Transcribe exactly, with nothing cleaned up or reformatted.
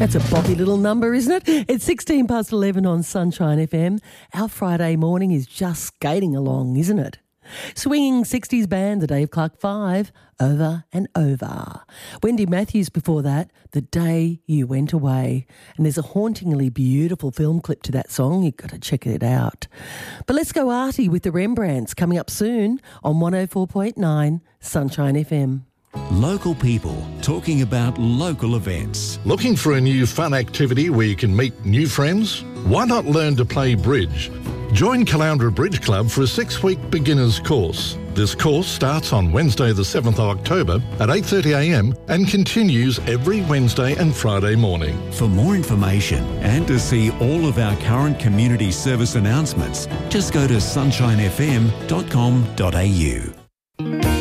That's a boppy little number, isn't it? It's sixteen past eleven on Sunshine F M. Our Friday morning is just skating along, isn't it? Swinging sixties band, The Dave Clark Five, Over and Over. Wendy Matthews before that, The Day You Went Away. And there's a hauntingly beautiful film clip to that song. You've got to check it out. But let's go arty with the Rembrandts coming up soon on one oh four point nine Sunshine F M. Local people talking about local events. Looking for a new fun activity where you can meet new friends? Why not learn to play bridge? Join Caloundra Bridge Club for a six-week beginners course. This course starts on Wednesday the seventh of October at eight thirty a m and continues every Wednesday and Friday morning. For more information and to see all of our current community service announcements, just go to sunshine f m dot com dot a u.